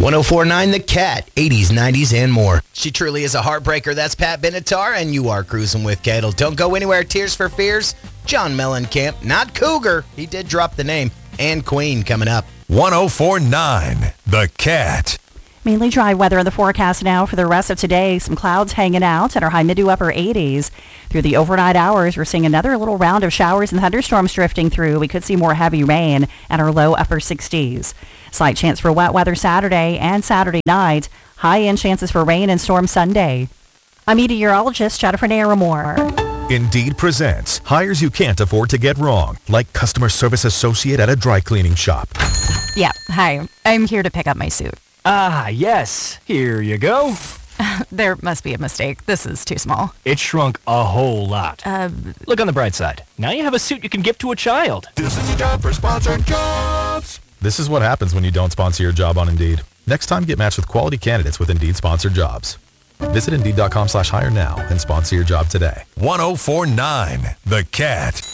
1049 The Cat, 80s, 90s, and more. She truly is a heartbreaker. That's Pat Benatar, and you are cruising with Cadle. Don't go anywhere. Tears for Fears, John Mellencamp, not Cougar. He did drop the name. And Queen coming up. 1049 The Cat. Mainly dry weather in the forecast now for the rest of today. Some clouds hanging out at our high mid to upper 80s. Through the overnight hours, we're seeing another little round of showers and thunderstorms drifting through. We could see more heavy rain at our low upper 60s. Slight chance for wet weather Saturday and Saturday night. High-end chances for rain and storm Sunday. I'm meteorologist Jennifer Naramore. Indeed presents hires you can't afford to get wrong, like customer service associate at a dry cleaning shop. Yeah, hi. I'm here to pick up my suit. Ah, yes. Here you go. There must be a mistake. This is too small. It shrunk a whole lot. Look on the bright side. Now you have a suit you can gift to a child. This is a job for sponsored jobs. This is what happens when you don't sponsor your job on Indeed. Next time, get matched with quality candidates with Indeed sponsored jobs. Visit Indeed.com/hire now and sponsor your job today. 1049 The Cat.